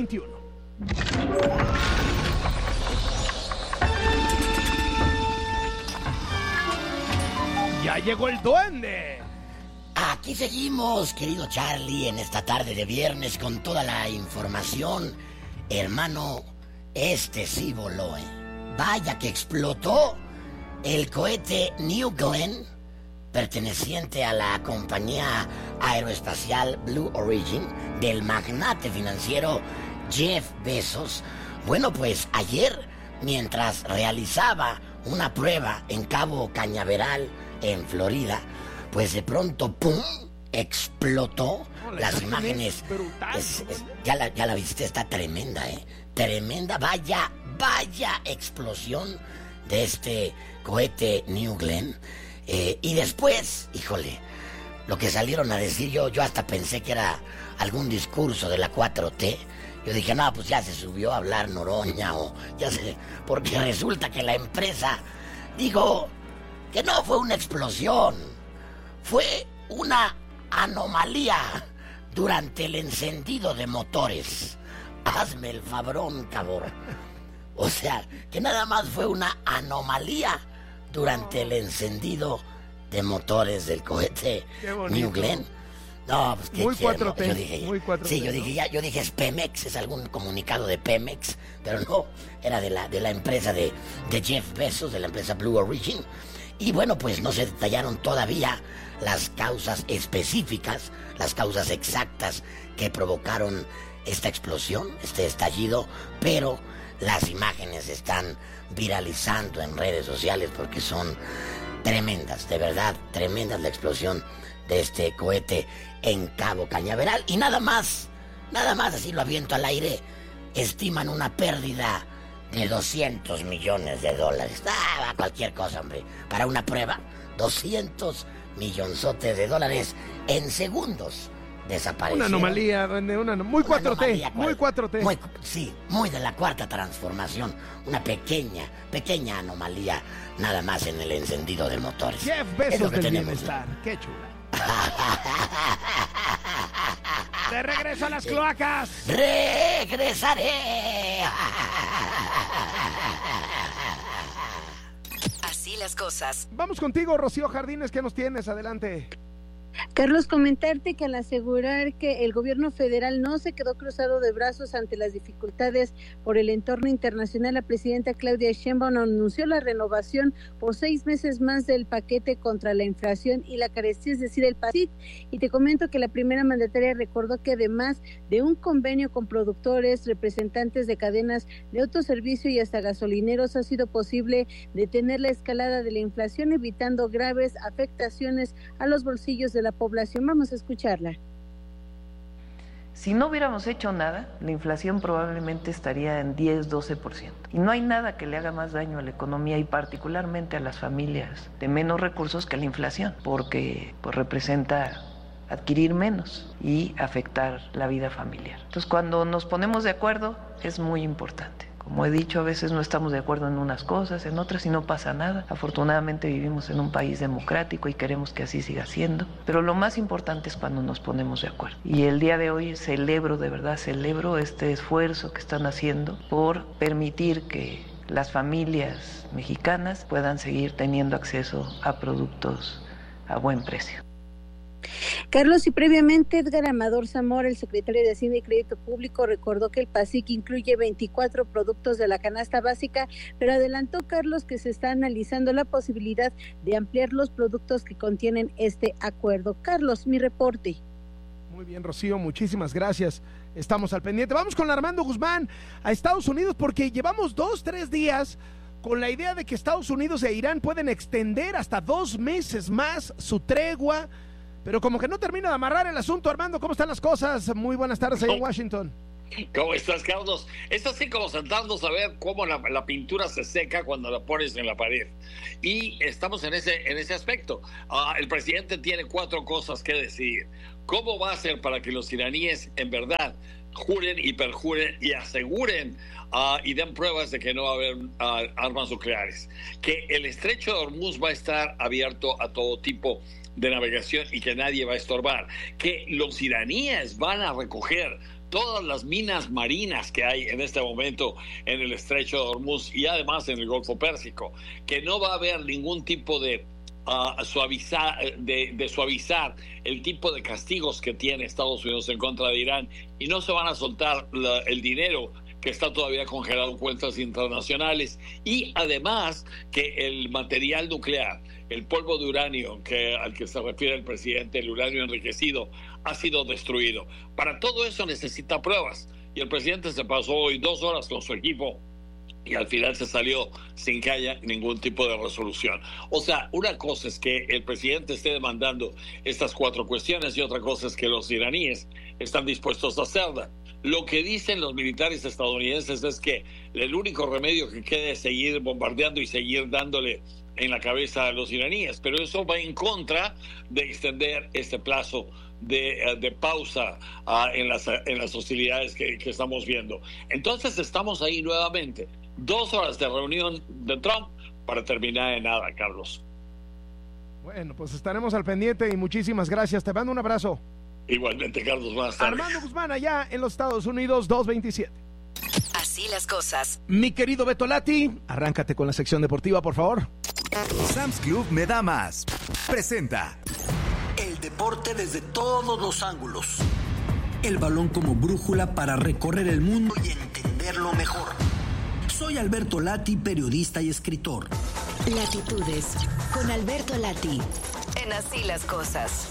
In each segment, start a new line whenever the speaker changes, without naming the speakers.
XXI. ¡Ya llegó el duende!
Aquí seguimos, querido Charlie, en esta tarde de viernes con toda la información. Hermano, este sí voló, ¿eh? Vaya que explotó el cohete New Glenn, perteneciente a la compañía aeroespacial Blue Origin, del magnate financiero Jeff Bezos. Bueno, pues ayer, mientras realizaba una prueba en Cabo Cañaveral, en Florida, pues de pronto, ¡pum!, explotó. Las imágenes, ya la viste, está tremenda, ¿eh? Tremenda, vaya explosión de este cohete New Glenn. Y después, híjole, lo que salieron a decir, yo hasta pensé que era algún discurso de la 4T. Yo dije, no, pues ya se subió a hablar Noroña o ya sé, porque resulta que la empresa dijo que no fue una explosión, fue una anomalía durante el encendido de motores. Hazme el fabrón, cabrón. O sea, que nada más fue una anomalía durante el encendido de motores del cohete New Glenn. No, pues qué
muy
tierno.
4T,
Yo dije,
muy 4T,
sí, yo dije es Pemex, es algún comunicado de Pemex, pero no, era de la empresa de Jeff Bezos, de la empresa Blue Origin. Y bueno, pues no se detallaron todavía las causas específicas, las causas exactas que provocaron esta explosión, este estallido, pero las imágenes están viralizando en redes sociales porque son tremendas, de verdad, tremendas la explosión de este cohete en Cabo Cañaveral. Y nada más, así lo aviento al aire, estiman una pérdida de $200 millones. Cualquier cosa, hombre. Para una prueba, 200 millonzotes de dólares en segundos desaparecieron.
Una anomalía, muy 4T,
anomalía,
muy 4T.
Muy de la cuarta transformación. Una pequeña anomalía, nada más en el encendido de motores.
Jeff
Es
Bezos
lo que
del
tenemos.
bienestar, qué chula. ¡De regreso a las cloacas!
¡Regresaré!
Así las cosas.
Vamos contigo, Rocío Jardines, ¿qué nos tienes? Adelante.
Carlos, comentarte que al asegurar que el gobierno federal no se quedó cruzado de brazos ante las dificultades por el entorno internacional, la presidenta Claudia Sheinbaum anunció la renovación por 6 meses más del paquete contra la inflación y la carestía, es decir, el PASIC. Y te comento que la primera mandataria recordó que además de un convenio con productores, representantes de cadenas de autoservicio y hasta gasolineros, ha sido posible detener la escalada de la inflación, evitando graves afectaciones a los bolsillos de la población. Vamos a escucharla.
Si no hubiéramos hecho nada, la inflación probablemente estaría en 10-12%. Y no hay nada que le haga más daño a la economía y particularmente a las familias de menos recursos que la inflación, porque pues, representa adquirir menos y afectar la vida familiar. Entonces, cuando nos ponemos de acuerdo, es muy importante. Como he dicho, a veces no estamos de acuerdo en unas cosas, en otras y no pasa nada. Afortunadamente vivimos en un país democrático y queremos que así siga siendo. Pero lo más importante es cuando nos ponemos de acuerdo. Y el día de hoy de verdad celebro este esfuerzo que están haciendo por permitir que las familias mexicanas puedan seguir teniendo acceso a productos a buen precio.
Carlos, y previamente Edgar Amador Zamora, el secretario de Hacienda y Crédito Público, recordó que el PASIC incluye 24 productos de la canasta básica, pero adelantó, Carlos, que se está analizando la posibilidad de ampliar los productos que contienen este acuerdo. Carlos, mi reporte.
Muy bien, Rocío, muchísimas gracias. Estamos al pendiente. Vamos con Armando Guzmán a Estados Unidos porque llevamos 2-3 días con la idea de que Estados Unidos e Irán pueden extender hasta 2 meses más su tregua. Pero como que no termina de amarrar el asunto. Armando, ¿cómo están las cosas? Muy buenas tardes ahí en Washington.
¿Cómo estás, Carlos? Es así como sentarnos a ver cómo la pintura se seca cuando la pones en la pared. Y estamos en ese aspecto. El presidente tiene 4 cosas que decidir. ¿Cómo va a ser para que los iraníes en verdad juren y perjuren y aseguren y den pruebas de que no va a haber armas nucleares? Que el estrecho de Hormuz va a estar abierto a todo tipo de navegación y que nadie va a estorbar, que los iraníes van a recoger todas las minas marinas que hay en este momento en el Estrecho de Hormuz y además en el Golfo Pérsico, que no va a haber ningún tipo de suavizar el tipo de castigos que tiene Estados Unidos en contra de Irán, y no se van a soltar el dinero que está todavía congelado en cuentas internacionales, y además que el material nuclear, el polvo de uranio al que se refiere el presidente, el uranio enriquecido, ha sido destruido. Para todo eso necesita pruebas, y el presidente se pasó hoy 2 horas con su equipo y al final se salió sin que haya ningún tipo de resolución. O sea, una cosa es que el presidente esté demandando estas 4 cuestiones y otra cosa es que los iraníes están dispuestos a hacerla. Lo que dicen los militares estadounidenses es que el único remedio que queda es seguir bombardeando y seguir dándole en la cabeza a los iraníes, pero eso va en contra de extender este plazo de pausa en las hostilidades que estamos viendo. Entonces estamos ahí nuevamente, 2 horas de reunión de Trump para terminar en nada, Carlos.
Bueno, pues estaremos al pendiente y muchísimas gracias. Te mando un abrazo.
Igualmente, Carlos, buenas tardes.
Armando Guzmán, allá en los Estados Unidos, 227.
Así las cosas.
Mi querido Beto Lati, arráncate con la sección deportiva, por favor.
Sam's Club me da más. Presenta
el deporte desde todos los ángulos. El balón como brújula para recorrer el mundo y entenderlo mejor. Soy Alberto Lati, periodista y escritor.
Latitudes con Alberto Lati. En Así las cosas.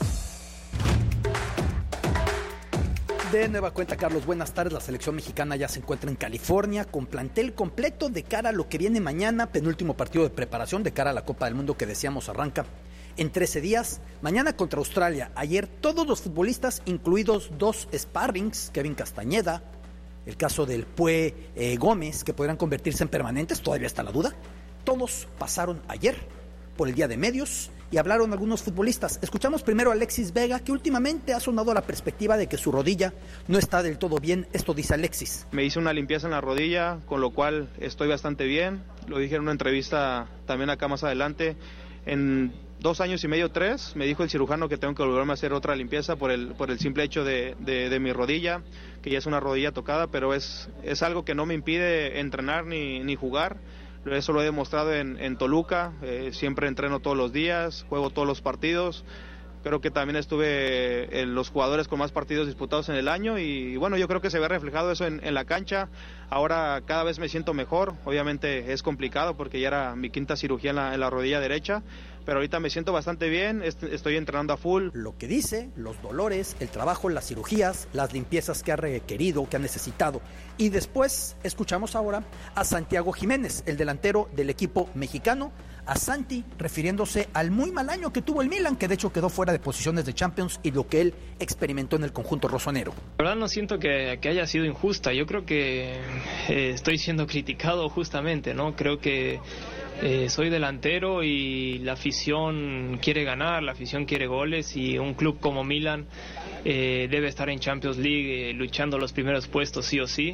De nueva cuenta, Carlos, buenas tardes. La selección mexicana ya se encuentra en California con plantel completo de cara a lo que viene mañana, penúltimo partido de preparación de cara a la Copa del Mundo que decíamos arranca en 13 días. Mañana contra Australia. Ayer todos los futbolistas, incluidos 2 sparrings, Kevin Castañeda, el caso del Pue Gómez, que podrán convertirse en permanentes, todavía está la duda. Todos pasaron ayer por el día de medios y hablaron algunos futbolistas. Escuchamos primero a Alexis Vega, que últimamente ha sonado la perspectiva de que su rodilla no está del todo bien. Esto dice Alexis.
Me hice una limpieza en la rodilla, con lo cual estoy bastante bien. Lo dije en una entrevista también acá más adelante. En 2 años y medio, 3, me dijo el cirujano que tengo que volverme a hacer otra limpieza por el simple hecho de mi rodilla, que ya es una rodilla tocada, pero es algo que no me impide entrenar ni jugar. Eso lo he demostrado en Toluca, siempre entreno todos los días, juego todos los partidos. Creo que también estuve en los jugadores con más partidos disputados en el año y bueno, yo creo que se ve reflejado eso en la cancha. Ahora cada vez me siento mejor, obviamente es complicado porque ya era mi 5ª cirugía en la rodilla derecha, pero ahorita me siento bastante bien, estoy entrenando a full.
Lo que dice, los dolores, el trabajo, las cirugías, las limpiezas que ha requerido, que ha necesitado. Y después escuchamos ahora a Santiago Jiménez, el delantero del equipo mexicano, a Santi refiriéndose al muy mal año que tuvo el Milan, que de hecho quedó fuera de posiciones de Champions, y lo que él experimentó en el conjunto rosonero.
La verdad no siento que haya sido injusta, yo creo que estoy siendo criticado justamente, ¿no? Creo que soy delantero y la afición quiere ganar, la afición quiere goles y un club como Milan debe estar en Champions League luchando los primeros puestos sí o sí.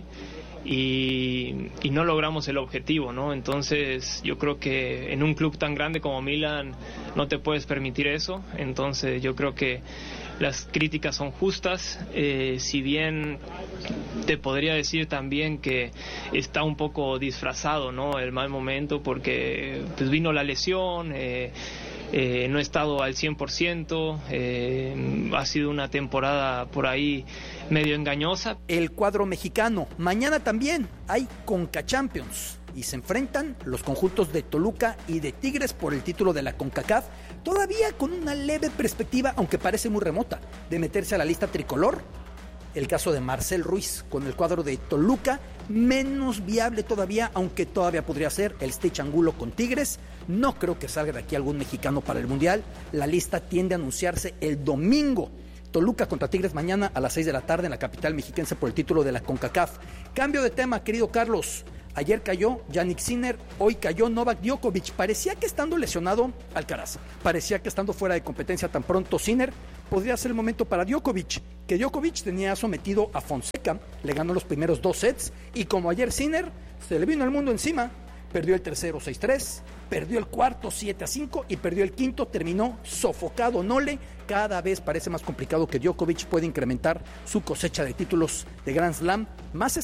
Y no logramos el objetivo, ¿no? Entonces yo creo que en un club tan grande como Milan no te puedes permitir eso. Entonces yo creo que las críticas son justas, si bien te podría decir también que está un poco disfrazado, ¿no? El mal momento porque pues vino la lesión, no he estado al 100%, ha sido una temporada por ahí medio engañosa.
El cuadro mexicano, mañana también hay Conca Champions y se enfrentan los conjuntos de Toluca y de Tigres por el título de la CONCACAF, todavía con una leve perspectiva, aunque parece muy remota, de meterse a la lista tricolor. El caso de Marcel Ruiz con el cuadro de Toluca, menos viable todavía, aunque todavía podría ser el Stitch Angulo con Tigres. No creo que salga de aquí algún mexicano para el Mundial. La lista tiende a anunciarse el domingo. Toluca contra Tigres mañana a las 6 de la tarde en la capital mexiquense por el título de la CONCACAF. Cambio de tema, querido Carlos. Ayer cayó Jannik Sinner, hoy cayó Novak Djokovic. Parecía que estando lesionado Alcaraz, parecía que estando fuera de competencia tan pronto Sinner, podría ser el momento para Djokovic, que Djokovic tenía sometido a Fonseca, le ganó los primeros 2 sets, y como ayer Sinner se le vino el mundo encima, perdió el tercero 6-3, perdió el cuarto 7-5 y perdió el quinto, terminó sofocado. Nole cada vez parece más complicado que Djokovic pueda incrementar su cosecha de títulos de Grand Slam. Más